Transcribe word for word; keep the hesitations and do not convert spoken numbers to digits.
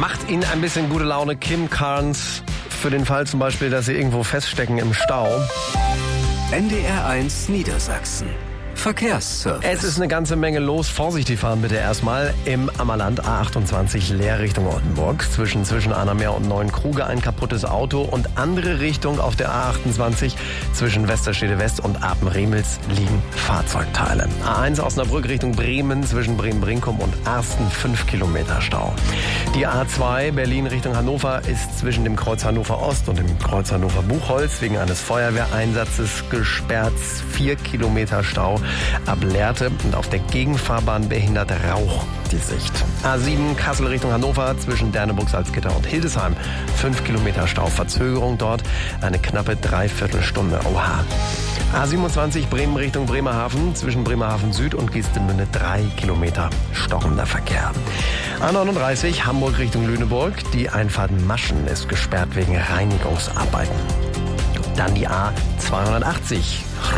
Macht Ihnen ein bisschen gute Laune Kim Carnes für den Fall zum Beispiel, dass Sie irgendwo feststecken im Stau? N D R eins Niedersachsen. Verkehrsservice. Es ist eine ganze Menge los. Vorsichtig fahren bitte erstmal im Ammerland A achtundzwanzig leer Richtung Oldenburg. Zwischen, zwischen Arnheim und Neuenkruge ein kaputtes Auto und andere Richtung auf der A achtundzwanzig zwischen Westerstede West und Apen-Remels liegen Fahrzeugteile. A eins Osnabrück Richtung Bremen zwischen Bremen-Brinkum und Arsten fünf Kilometer Stau. Die A zwei Berlin Richtung Hannover ist zwischen dem Kreuz Hannover Ost und dem Kreuz Hannover Buchholz wegen eines Feuerwehreinsatzes gesperrt. vier Kilometer Stau ab Lehrte und auf der Gegenfahrbahn behindert Rauch die Sicht. A sieben Kassel Richtung Hannover zwischen Derneburg-Salzgitter und Hildesheim. fünf Kilometer Stau, Verzögerung dort eine knappe Dreiviertelstunde. Oha. A siebenundzwanzig Bremen Richtung Bremerhaven zwischen Bremerhaven Süd und Geestemünde drei Kilometer stockender Verkehr. A neununddreißig Hamburg Richtung Lüneburg. Die Einfahrt Maschen ist gesperrt wegen Reinigungsarbeiten. Dann die A zweihundertachtzig